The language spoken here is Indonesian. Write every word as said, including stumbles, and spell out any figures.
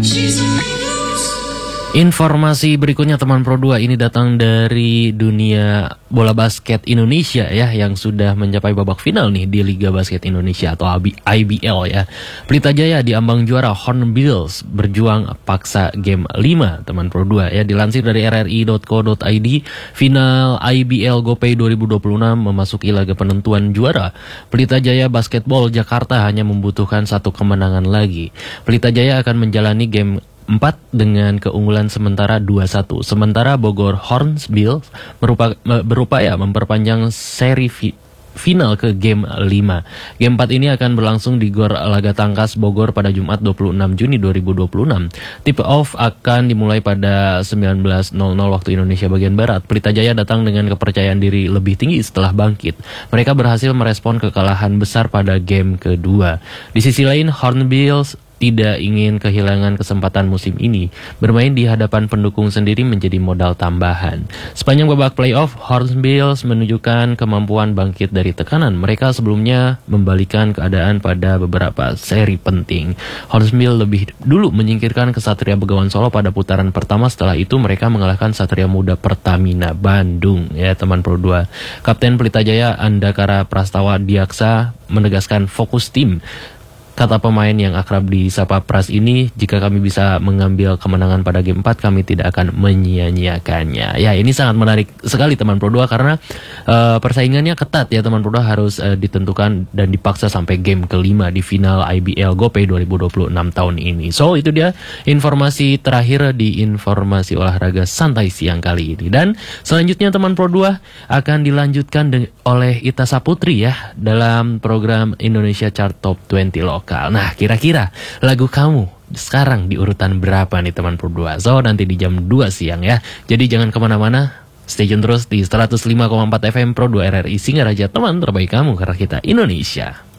Informasi berikutnya teman Pro dua ini datang dari dunia bola basket Indonesia ya, yang sudah mencapai babak final nih di Liga Basket Indonesia atau I B L ya. Pelita Jaya diambang juara Hornbills berjuang paksa game lima teman Pro dua ya. Dilansir dari r r i dot co dot i d, final I B L GoPay dua ribu dua puluh enam memasuki laga penentuan juara. Pelita Jaya Basketball Jakarta hanya membutuhkan satu kemenangan lagi. Pelita Jaya akan menjalani game empat dengan keunggulan sementara dua satu. Sementara Bogor Hornbills berupa, berupaya memperpanjang seri fi, final ke game lima. Game empat ini akan berlangsung di Gor Laga Tangkas Bogor pada Jumat dua puluh enam Juni dua ribu dua puluh enam. Tip off akan dimulai pada sembilan belas nol nol waktu Indonesia bagian Barat. Pelita Jaya datang dengan kepercayaan diri lebih tinggi setelah bangkit. Mereka berhasil merespon kekalahan besar pada game kedua. Di sisi lain, Hornbills tidak ingin kehilangan kesempatan musim ini. Bermain di hadapan pendukung sendiri menjadi modal tambahan. Sepanjang babak playoff, Hornbills menunjukkan kemampuan bangkit dari tekanan. Mereka sebelumnya membalikan keadaan pada beberapa seri penting. Hornbills lebih dulu menyingkirkan Ksatria Begawan Solo pada putaran pertama. Setelah itu mereka mengalahkan Satria Muda Pertamina Bandung ya teman Pro dua. Kapten Pelita Jaya Andakara Prastawa Diaksa menegaskan fokus tim. Kata pemain yang akrab disapa Pras ini, jika kami bisa mengambil kemenangan pada game empat, kami tidak akan menyia-nyiakannya. Ya, ini sangat menarik sekali teman Pro dua karena uh, persaingannya ketat ya teman Pro dua, harus uh, ditentukan dan dipaksa sampai game kelima di final I B L GoPay dua ribu dua puluh enam tahun ini. So, itu dia informasi terakhir di informasi olahraga santai siang kali ini. Dan selanjutnya teman Pro dua akan dilanjutkan oleh Ita Saputri ya dalam program Indonesia Chart Top dua puluh Lokal. Nah, kira-kira lagu kamu sekarang di urutan berapa nih teman Pro dua? So, nanti di jam dua siang ya. Jadi jangan kemana-mana, stay tune terus di seratus lima koma empat F M Pro dua R R I Singaraja, teman terbaik kamu karena kita Indonesia.